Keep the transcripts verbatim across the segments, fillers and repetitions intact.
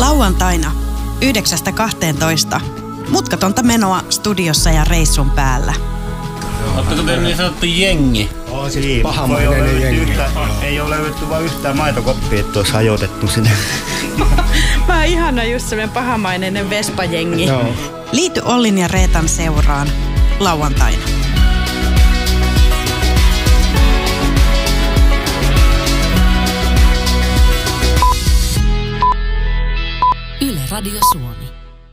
Lauantaina yhdeksästä kahteentoista. Mutkatonta menoa studiossa ja reissun päällä. Oletteko te niin sanottu jengi? Oo, siis pahamainen jengi. Yhtä, ei ole löydetty vain yhtään maitokoppia, että olisi hajotettu sinne. Mä oon ihana just semmoinen pahamainen Vespa-jengi. No. Liity Ollin ja Reetan seuraan lauantaina. Yle Radio Suomi.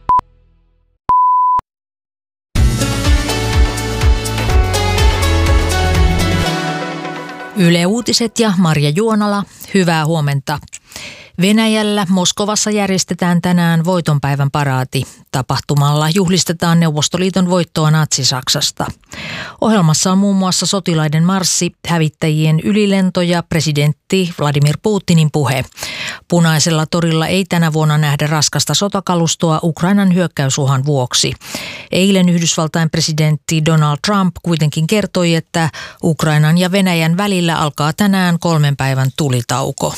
Yle Uutiset ja Marja Juonala, hyvää huomenta. Venäjällä Moskovassa järjestetään tänään voitonpäivän paraati. Tapahtumalla juhlistetaan Neuvostoliiton voittoa Natsi-Saksasta. Ohjelmassa on muun muassa sotilaiden marssi, hävittäjien ylilento ja presidentti Vladimir Putinin puhe. Punaisella torilla ei tänä vuonna nähdä raskasta sotakalustoa Ukrainan hyökkäysuhan vuoksi. Eilen Yhdysvaltain presidentti Donald Trump kuitenkin kertoi, että Ukrainan ja Venäjän välillä alkaa tänään kolmen päivän tulitauko.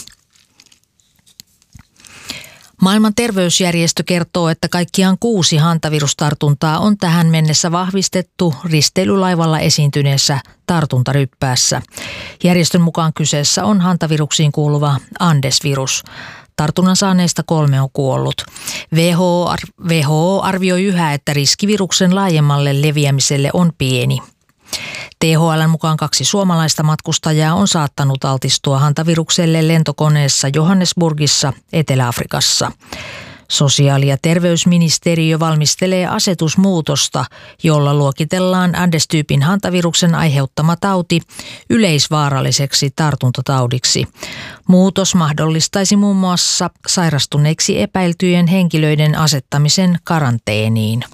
Maailman terveysjärjestö kertoo, että kaikkiaan kuusi hantavirustartuntaa on tähän mennessä vahvistettu risteilylaivalla esiintyneessä tartuntaryppäässä. Järjestön mukaan kyseessä on hantaviruksiin kuuluva Andes-virus. Tartunnan saaneista kolme on kuollut. W H O arvioi yhä, että riski viruksen laajemmalle leviämiselle on pieni. T H L:n mukaan kaksi suomalaista matkustajaa on saattanut altistua hantavirukselle lentokoneessa Johannesburgissa, Etelä-Afrikassa. Sosiaali- ja terveysministeriö valmistelee asetusmuutosta, jolla luokitellaan Andes-tyypin hantaviruksen aiheuttama tauti yleisvaaralliseksi tartuntataudiksi. Muutos mahdollistaisi muun muassa sairastuneeksi epäiltyjen henkilöiden asettamisen karanteeniin.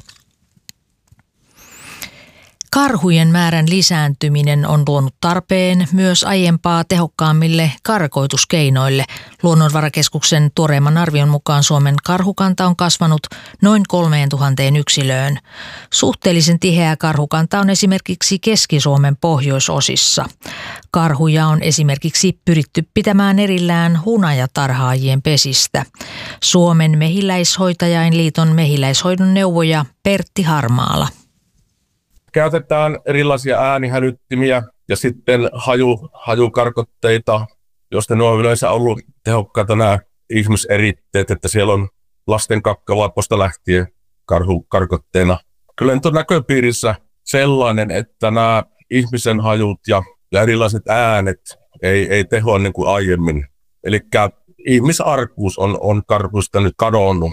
Karhujen määrän lisääntyminen on luonut tarpeen myös aiempaa tehokkaammille karkoituskeinoille. Luonnonvarakeskuksen tuoreimman arvion mukaan Suomen karhukanta on kasvanut noin kolmeen tuhanteen yksilöön. Suhteellisen tiheä karhukanta on esimerkiksi Keski-Suomen pohjoisosissa. Karhuja on esimerkiksi pyritty pitämään erillään hunajatarhaajien pesistä. Suomen mehiläishoitajainliiton mehiläishoidon neuvoja Pertti Harmaala. Käytetään erilaisia äänihälyttimiä ja sitten haju, hajukarkotteita, joista ne on yleensä ollut tehokkaita nämä ihmiseritteet, että siellä on lasten kakkavaipposta lähtien karhukarkotteena. Kyllä nyt on näköpiirissä sellainen, että nämä ihmisen hajut ja, ja erilaiset äänet ei, ei tehoa niin kuin aiemmin. Eli ihmisarkuus on, on karhuista nyt kadonnut.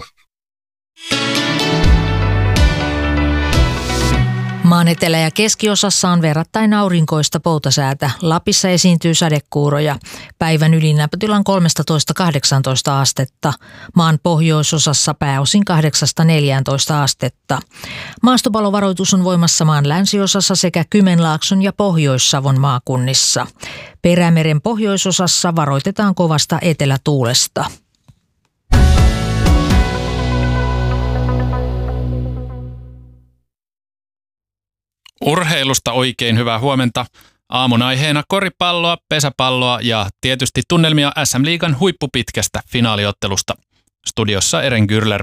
Maan etelä- ja keskiosassa on verrattain aurinkoista poutasäätä. Lapissa esiintyy sadekuuroja. Päivän ylilämpötilan kolmetoista kahdeksantoista astetta. Maan pohjoisosassa pääosin kahdeksasta neljääntoista astetta. Maastopalovaroitus on voimassa maan länsiosassa sekä Kymenlaakson ja Pohjois-Savon maakunnissa. Perämeren pohjoisosassa varoitetaan kovasta etelätuulesta. Urheilusta oikein hyvää huomenta. Aamun aiheena koripalloa, pesäpalloa ja tietysti tunnelmia S M-liigan huippupitkästä finaaliottelusta. Studiossa Eren Gürler.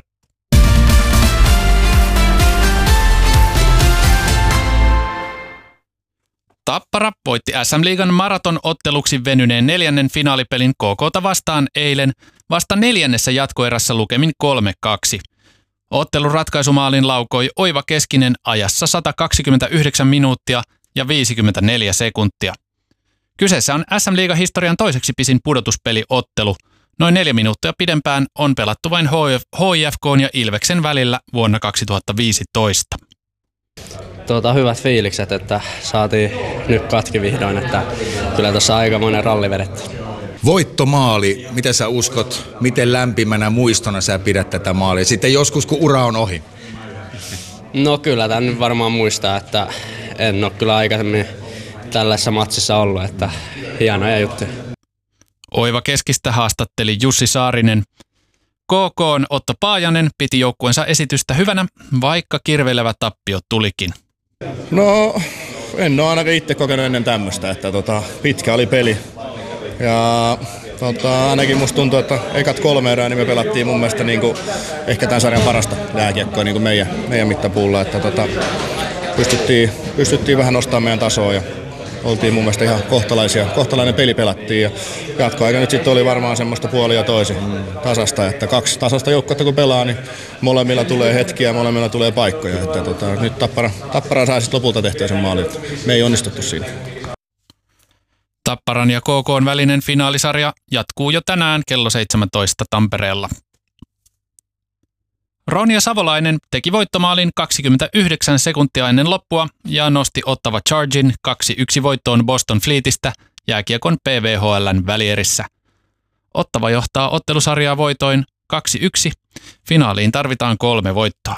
Tappara voitti S M-liigan maratonotteluksi venyneen neljännen finaalipelin K K:ta vastaan eilen vasta neljännessä jatkoerässä lukemin kolme kaksi. Ottelun ratkaisumaalin laukoi Oiva Keskinen ajassa sata kaksikymmentäyhdeksän minuuttia ja viisikymmentäneljä sekuntia. Kyseessä on S M-liigan historian toiseksi pisin pudotuspeliottelu. Noin neljä minuuttia pidempään on pelattu vain H I F K:n ja Ilveksen välillä vuonna kaksituhattaviisitoista. Tuota, hyvät fiilikset, että saatiin nyt katki vihdoin, että kyllä tuossa aikamoinen ralli vedetty. Voittomaali, miten sä uskot, miten lämpimänä muistona sä pidät tätä maalia? Sitten joskus, kun ura on ohi. No kyllä, tämän nyt varmaan muistaa, että en ole kyllä aikaisemmin tällaisessa matsissa ollut, että hienoja juttuja. Oiva Keskistä haastatteli Jussi Saarinen. K K:n Otto Paajanen piti joukkueensa esitystä hyvänä, vaikka kirveilevä tappio tulikin. No, en ole ainakaan itse kokenut ennen tämmöistä, että tota, pitkä oli peli. Ja Tota, ainakin musta tuntuu, että ekat kolme erää niin me pelattiin mun mielestä niin kuin, ehkä tämän sarjan parasta jääkiekkoa niin kuin meidän, meidän mittapuulla. Että, tota, pystyttiin, pystyttiin vähän nostamaan meidän tasoa ja oltiin mun mielestä ihan kohtalaisia. Kohtalainen peli pelattiin ja jatkoaika nyt sitten oli varmaan semmoista puoli ja toisi tasasta. Että kaksi tasasta joukkuetta kun pelaa, niin molemmilla tulee hetkiä ja molemmilla tulee paikkoja. Että, tota, nyt Tappara, Tappara sai sitten lopulta tehtyä sen maalin. Me ei onnistuttu siinä. Tapparan ja K K:n välinen finaalisarja jatkuu jo tänään kello seitsemäntoista Tampereella. Ronja Savolainen teki voittomaalin kaksikymmentäyhdeksän sekuntia ennen loppua ja nosti Ottawa Chargin kaksi yksi voittoon Boston Fleetistä jääkiekon P V H L:n välierissä. Ottawa johtaa ottelusarjaa voitoin kaksi yksi. Finaaliin tarvitaan kolme voittoa.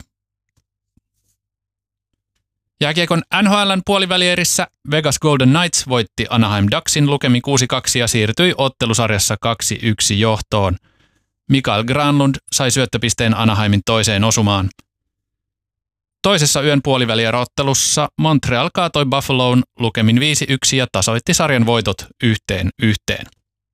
Jääkiekon N H L:n puolivälierissä Vegas Golden Knights voitti Anaheim Ducksin lukemin kuusi kaksi ja siirtyi ottelusarjassa kaksi yksi johtoon. Mikael Granlund sai syöttöpisteen Anaheimin toiseen osumaan. Toisessa yön puolivälierottelussa Montreal kaatoi Buffaloon lukemin viisi yksi ja tasoitti sarjan voitot yhteen yhteen.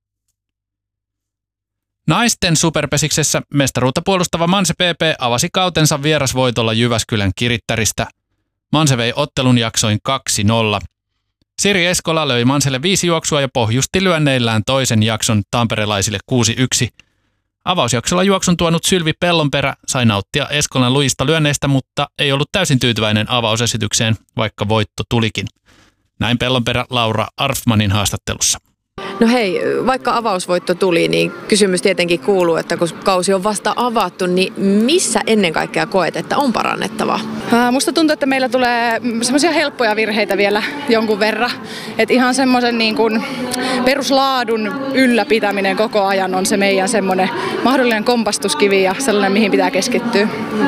Naisten superpesiksessä mestaruutta puolustava Manse P P avasi kautensa vierasvoitolla Jyväskylän Kirittäristä. Manse vei ottelun jaksoin kaksi nolla. Siri Eskola löi Manselle viisi juoksua ja pohjusti lyönneillään toisen jakson tamperelaisille kuusi yksi. Avausjaksolla juoksun tuonut Sylvi Pellonperä sai nauttia Eskolan lujista lyönneistä, mutta ei ollut täysin tyytyväinen avausesitykseen, vaikka voitto tulikin. Näin Pellonperä Laura Arfmanin haastattelussa. No hei, vaikka avausvoitto tuli, niin kysymys tietenkin kuuluu, että kun kausi on vasta avattu, niin missä ennen kaikkea koet, että on parannettavaa? Musta tuntuu, että meillä tulee semmoisia helppoja virheitä vielä jonkun verran. Että ihan semmoisen niin kuin peruslaadun ylläpitäminen koko ajan on se meidän semmoinen mahdollinen kompastuskivi ja sellainen, mihin pitää keskittyä.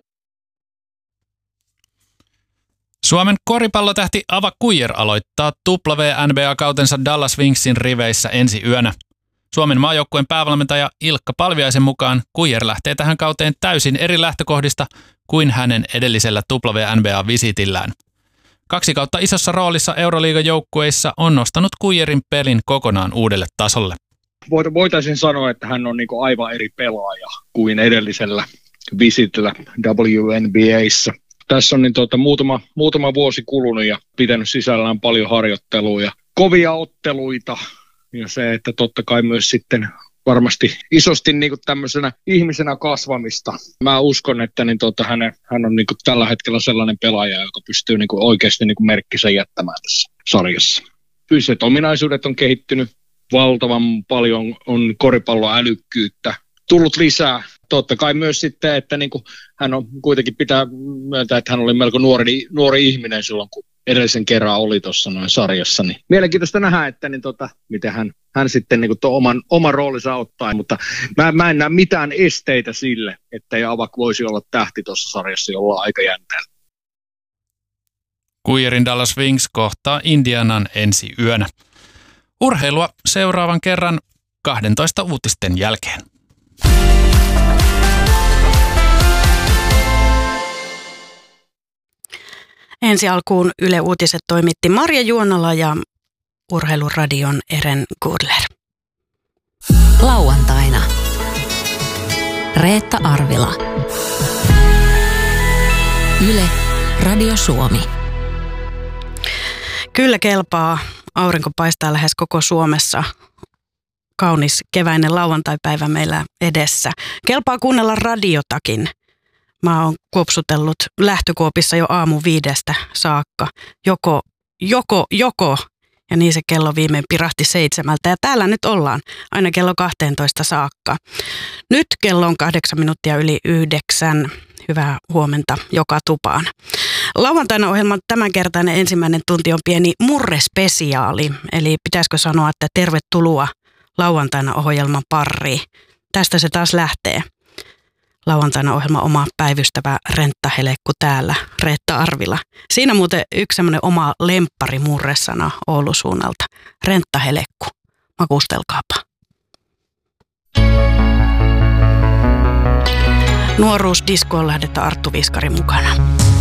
Suomen koripallotähti Ava Kuijer aloittaa W N B A-kautensa Dallas Wingsin riveissä ensi yönä. Suomen maajoukkueen päävalmentaja Ilkka Palviaisen mukaan Kuijer lähtee tähän kauteen täysin eri lähtökohdista kuin hänen edellisellä W N B A-visitillään. Kaksi kautta isossa roolissa Euroliigan joukkueissa on nostanut Kuijerin pelin kokonaan uudelle tasolle. Voitaisiin sanoa, että hän on niinku aivan eri pelaaja kuin edellisellä visitillä W N B A:ssa. Tässä on niin tuota, muutama, muutama vuosi kulunut ja pitänyt sisällään paljon harjoittelua ja kovia otteluita. Ja se, että totta kai myös sitten varmasti isosti niin kuin tämmöisenä ihmisenä kasvamista. Mä uskon, että niin tuota, hän, hän on niin kuin tällä hetkellä sellainen pelaaja, joka pystyy niin kuin oikeasti niin kuin merkkisä jättämään tässä sarjassa. Fyysiset ominaisuudet on kehittynyt valtavan paljon, on koripalloälykkyyttä tullut lisää. Totta kai myös sitten, että niin kuin hän on kuitenkin pitää myöntää, että hän oli melko nuori, nuori ihminen silloin, kun edellisen kerran oli tuossa noin sarjassa. Niin mielenkiintoista nähdä, että niin tota, miten hän, hän sitten niin kuin tuon oman, oman roolinsa ottaa, mutta mä, mä en näe mitään esteitä sille, että Avak voisi olla tähti tuossa sarjassa jollain aikajänteellä. Kuijerin Dallas Wings kohtaa Indianan ensi yönä. Urheilua seuraavan kerran kahdentoista uutisten jälkeen. Ensi alkuun Yle Uutiset toimitti Marja Juonala ja Urheiluradion Eren Gudler. Lauantaina Reetta Arvila. Yle Radio Suomi. Kyllä kelpaa. Aurinko paistaa lähes koko Suomessa. Kaunis keväinen lauantaipäivä meillä edessä. Kelpaa kuunnella radiotakin. Mä oon kuopsutellut lähtökuopissa jo aamu viidestä saakka. Joko, joko, joko. Ja niin se kello viimein pirahti seitsemältä. Ja täällä nyt ollaan aina kello kahteentoista saakka. Nyt kello on kahdeksan minuuttia yli yhdeksän. Hyvää huomenta joka tupaan. Lauantaina ohjelman tämänkertainen ensimmäinen tunti on pieni murrespesiaali. Eli pitäisikö sanoa, että tervetuloa lauantaina ohjelman pariin. Tästä se taas lähtee. Lauantaina ohjelma oma päivystävä renttahelekku täällä, Reetta Arvila. Siinä muuten yksi semmoinen oma lemppari murresana Oulun suunnalta, renttahelekku. Makustelkaapa. Nuoruusdiskoon lähdetään Arttu Viskarin mukana.